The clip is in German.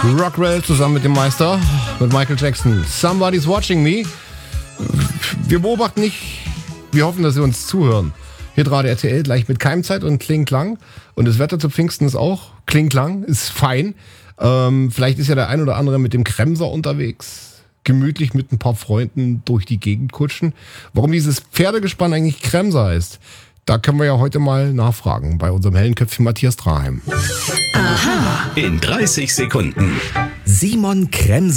Rockwell zusammen mit dem Meister, mit Michael Jackson. Somebody's watching me. Wir beobachten nicht, wir hoffen, dass Sie uns zuhören. Hier gerade RTL gleich mit Keimzeit und Kling-Klang. Und das Wetter zu Pfingsten ist auch Kling-Klang, ist fein. Vielleicht ist ja der ein oder andere mit dem Kremser unterwegs. Gemütlich mit ein paar Freunden durch die Gegend kutschen. Warum dieses Pferdegespann eigentlich Kremser heißt, da können wir ja heute mal nachfragen bei unserem hellen Köpfchen Matthias Draheim. Aha. In 30 Sekunden. Simon Kremser.